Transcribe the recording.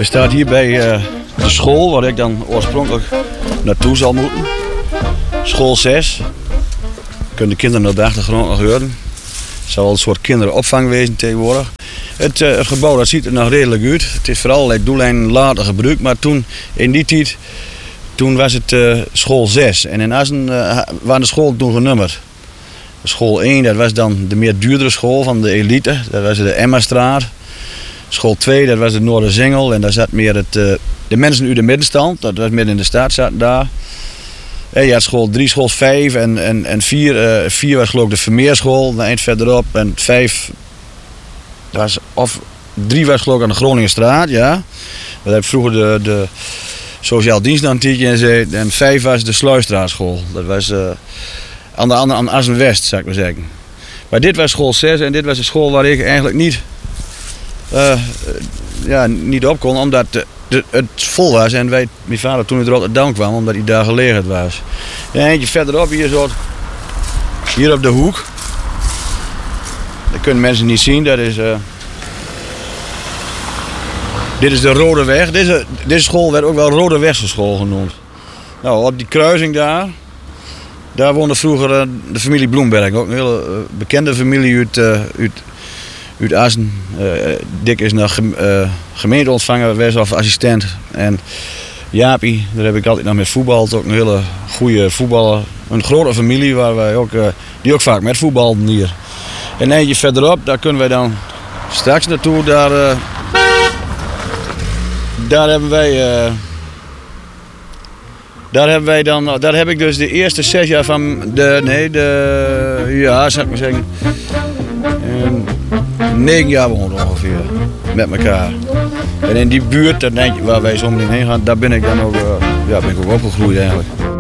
We staan hier bij de school waar ik dan oorspronkelijk naartoe zal moeten. School 6. Kunnen de kinderen op de achtergrond nog horen. Het zal een soort kinderopvang wezen tegenwoordig. Het gebouw dat ziet er nog redelijk uit. Het is voor allerlei doeleinden later gebruikt, maar toen, in die tijd, toen was het school 6. En in Assen waren de scholen toen genummerd. School 1, dat was dan de meer duurdere school van de elite. Dat was de Emmastraat. School 2, dat was de Noorderzingel. En daar zat meer de mensen uit de middenstand. Dat was midden in de stad zaten daar. En je had school 3, school 5 en 4. 4 was geloof ik de Vermeerschool, een eind verderop. En 5 was, of 3 was geloof ik aan de Groningenstraat, ja. Dat heb vroeger de sociaal dienst aan het gezeten. En 5 was de Sluisstraatschool. Dat was aan Assen-West, zou ik maar zeggen. Maar dit was school 6 en dit was de school waar ik eigenlijk niet op kon, omdat het vol was. En mijn vader toen uit Rotterdam kwam, omdat hij daar gelegen was. En eentje verderop, hier op de hoek. Dat kunnen mensen niet zien, dat is... Dit is de Rode Weg. Deze school werd ook wel Rode Wegse school genoemd. Nou, op die kruising daar woonde vroeger de familie Bloemberg. Ook een hele bekende familie uit Assen. Dick is naar gemeenteontvanger geweest of assistent. En Jaapie, daar heb ik altijd nog met voetbal. Ook een hele goede voetballer. Een grote familie waar wij die ook vaak met voetbalden hier. En eentje verderop, daar kunnen wij dan straks naartoe. Daar heb ik dus de eerste 6 jaar van zou ik maar zeggen, 9 jaar wonen ongeveer, met elkaar. En in die buurt, waar wij zo meteen heen gaan, daar ben ik dan ook, ben ik ook opgegroeid eigenlijk.